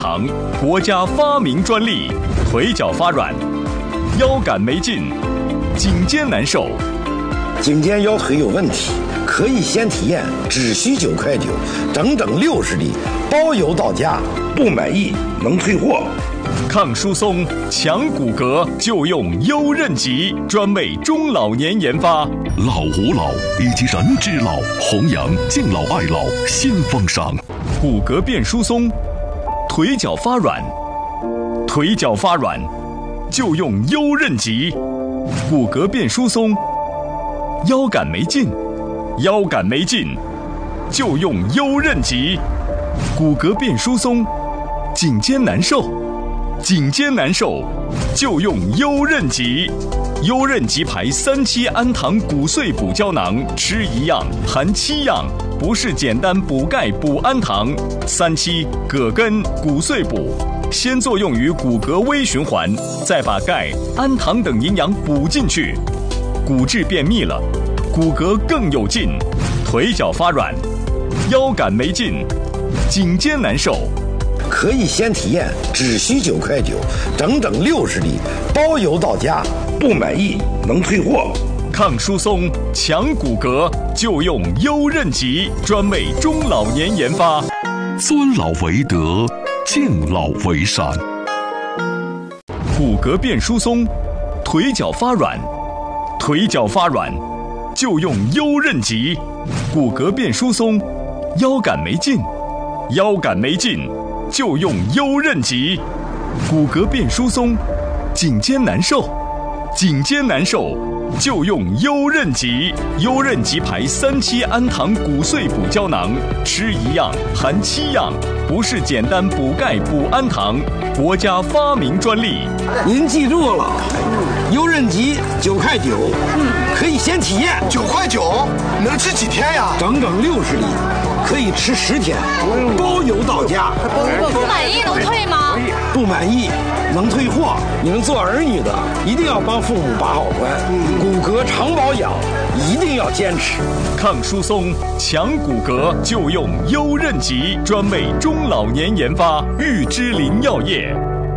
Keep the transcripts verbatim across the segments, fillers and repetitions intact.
堂国家发明专利，腿脚发软，腰杆没劲，颈肩难受。 颈肩腰腿有问题，可以先体验，只需九块九，整整六十粒，包邮到家，不满意能退货。 抗疏松、强骨骼就用优韧极，专为中老年研发。 老吾老以及人之老，弘扬敬老爱老新风尚。 骨骼变疏松，腿脚发软，腿脚发软就用优韧极。骨骼变疏松，腰杆没劲，腰杆没劲就用优韧极。骨骼变疏松，颈肩难受。颈肩难受就用优韧极，优韧极牌三七氨糖骨碎补胶囊，吃一样含七样，不是简单补钙补氨糖。三七葛根骨碎补，先作用于骨骼微循环，再把钙、氨糖等营养补进去，骨质变密了，骨骼更有劲，腿脚发软，腰杆没劲，颈肩难受。 可以先体验，只需九块九，整整六十粒，包邮到家，不满意能退货。 抗疏松、强骨骼就用优韧极，专为中老年研发。 尊老为德，敬老为善。 骨骼变疏松，腿脚发软，腿脚发软就用优韧极。骨骼变疏松，腰杆没劲，腰杆没劲就用优韧极。骨骼变疏松，颈肩难受，颈肩难受就用优韧极。优韧极牌三七氨糖骨碎补胶囊，吃一样含七样，不是简单补钙补氨糖，国家发明专利。 您记住了，优韧极九块九，可以先体验。 九块九能吃几天呀？ 整整六十粒，可以吃十天，包邮到家。 不满意能退吗？ 不满意能退货。你们做儿女的一定要帮父母把好关，骨骼常保养一定要坚持。 抗疏松、强骨骼就用优韧极，专为中老年研发。玉芝林药业。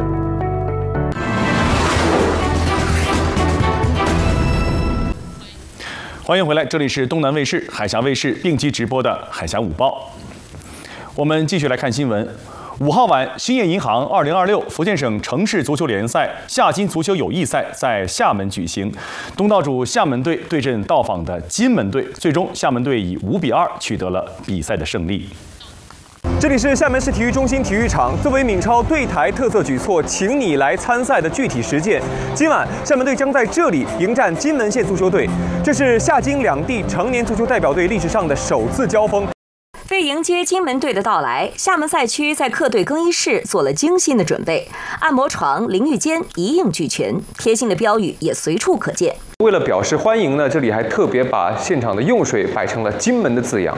欢迎回来，这里是东南卫视、海峡卫视并机直播的《海峡午报》。我们继续来看新闻。五号晚，兴业银行二零二六福建省城市足球联赛夏金足球友谊赛在厦门举行，东道主厦门队对阵到访的金门队，最终厦门队以五比二取得了比赛的胜利。这里是厦门市体育中心体育场，作为闽超对台特色举措请你来参赛的具体实践。今晚厦门队将在这里迎战金门县足球队，这是厦金两地成年足球代表队历史上的首次交锋。 为迎接金门队的到来，厦门赛区在客队更衣室做了精心的准备，按摩床、淋浴间一应俱全，贴心的标语也随处可见。 为了表示欢迎呢，这里还特别把现场的用水摆成了金门的字样。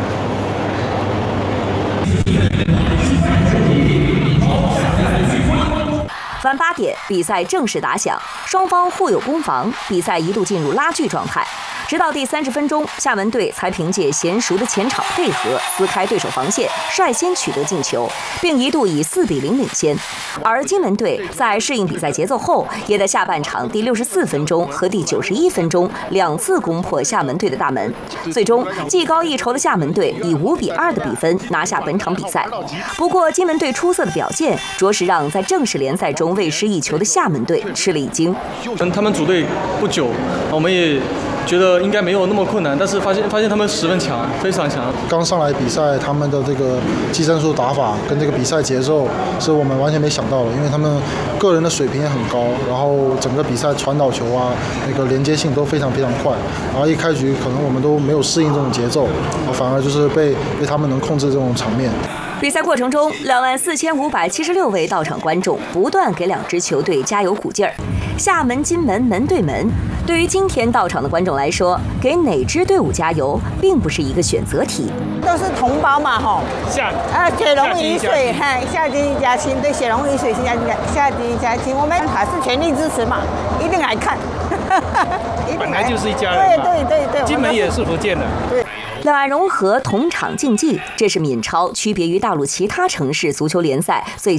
晚八点，比赛正式打响，双方互有攻防，比赛一度进入拉锯状态。直到第三十分钟，厦门队才凭借娴熟的前场配合，撕开对手防线，率先取得进球，并一度以四比零领先。而金门队在适应比赛节奏后，也在下半场第六十四分钟和第九十一分钟两次攻破厦门队的大门，最终技高一筹的厦门队以五比二的比分拿下本场比赛。不过，金门队出色的表现，着实让在正式联赛中未失一球的厦门队吃了一惊。 他们组队不久，我们也觉得应该没有那么困难，但是发现发现他们十分强，非常强。 刚上来比赛，他们的这个技战术打法跟这个比赛节奏是我们完全没想到的，因为他们个人的水平也很高，然后整个比赛传导球啊，那个连接性都非常非常快。然后一开局可能我们都没有适应这种节奏，反而就是被被他们能控制这种场面。 比赛过程中，两万四千五百七十六位到场观众不断给两支球队加油鼓劲儿。厦门、金门门对门，对于今天到场的观众来说，给哪支队伍加油并不是一个选择题。 都是同胞嘛，吼， 下啊，血浓于水，嗨，下金加亲，对，血浓于水，下金下金加亲，我们还是全力支持嘛，一定来看。 本来就是一家人嘛。 对对对对， 金门也是福建的。 对。 两岸融合，同场竞技，这是闽超区别于大陆其他城市足球联赛最